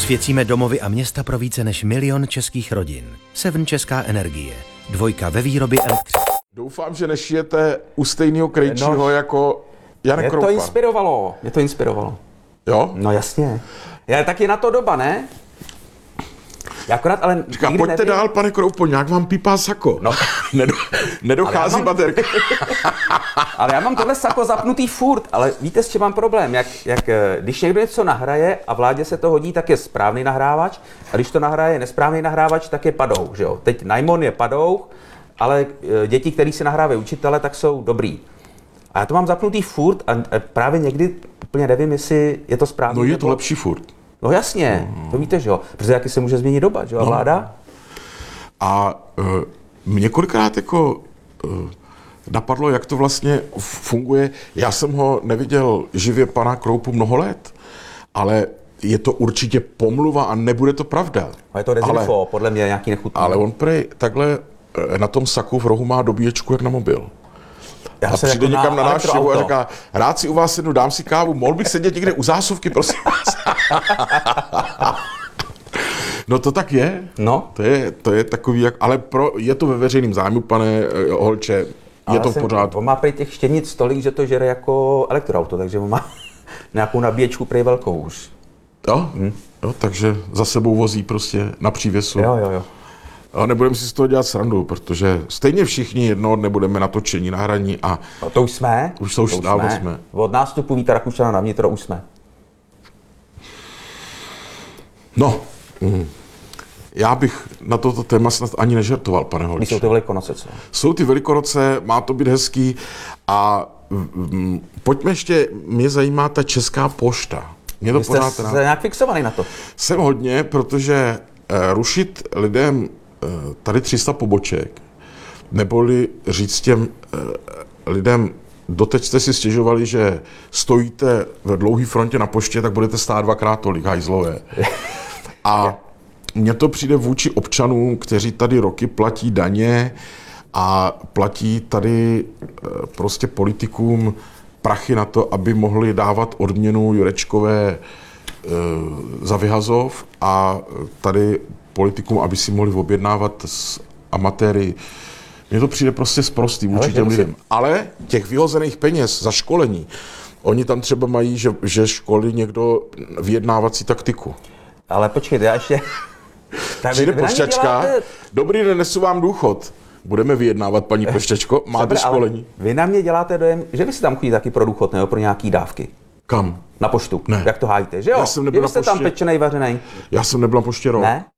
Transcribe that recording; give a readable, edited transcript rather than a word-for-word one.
Osvěcíme domovy a města pro více než 1 000 000 českých rodin. Seven Česká energie. 2 ve výrobě elektřiny. Doufám, že nešijete u stejného krejčího jako Janek Kroupa. Mě to inspirovalo. Jo? No jasně. Tak je na to doba, ne? Já akorát, ale Říkám, pojďte dál, pane Kroupo, nějak vám pípá sako. No. Nedochází baterka. Ale já mám tohle sako zapnutý furt, ale víte, s čím mám problém? Když někdo něco nahraje a vládě se to hodí, tak je správný nahrávač, a když to nahraje nesprávný nahrávač, tak je padouch, že jo? Teď Najmon je padouch, ale děti, který si nahrávají učitele, tak jsou dobrý. A já to mám zapnutý furt a právě někdy úplně nevím, jestli je to správný. No je to lepší furt. No jasně, to víte, že jo? Protože jaký se může změnit doba, že jo, vláda? A mě kolikrát jako napadlo, jak to vlastně funguje. Já jsem ho neviděl živě pana Kroupu mnoho let, ale je to určitě pomluva a nebude to pravda. A je to dezinfo, podle mě nějaký nechutný. Ale on prej takhle na tom saku v rohu má dobíječku jak na mobil. A přijde jako někam na návštěvu a říká, rád si u vás sednu, dám si kávu, mohl bych sedět někde u zásuvky, prosím vás. No to tak je. No. To je takový, ale je to ve veřejném zájmu, pane Holče, je to v pořádku. On má prej těch štěnic tolik, že to žere jako elektroauto, takže on má nějakou nabíječku prej velkou už. Jo? Jo, takže za sebou vozí prostě na přívěsu. Jo. A nebudeme si z toho dělat srandu, protože stejně všichni jednoho dne budeme natočení na hraní a... No to už jsme. Už dávno jsme. Od nástupu Víta Rakušana na vnitro už jsme. No, já bych na toto téma snad ani nežertoval, pane Holče. Jsou ty Velikonoce, co? Jsou ty Velikonoce, má to být hezký a pojďme ještě, mě zajímá ta Česká pošta. Mě to Vy jste nějak fixovaný na to? Jsem hodně, protože rušit lidem tady 300 poboček, neboli říct těm lidem, doteď jste si stěžovali, že stojíte ve dlouhé frontě na poště, tak budete stát 2x tolik, hajzlové. A mně to přijde vůči občanům, kteří tady roky platí daně a platí tady prostě politikům prachy na to, aby mohli dávat odměnu Jurečkové za vyhazov a tady politikům, aby si mohli objednávat s amatéry. Mně to přijde prostě sprostý vůči těm lidem. Ale těch vyhozených peněz za školení, oni tam třeba mají, že školí někdo vyjednávací taktiku. Ale počkejte, já ještě... Přijde pošťačka, dobrý den, nesu vám důchod. Budeme vyjednávat, paní pošťačko, máte školení. Vy na mě děláte dojem, že vy si tam chodíte taky pro důchod, nebo pro nějaký dávky. Kam? Na poštu. Ne. Jak to hájíte, že jo? Já jsem nebyl Vy jste tam pečenej, vařenej. Já jsem nebyl na poště rok. Ne?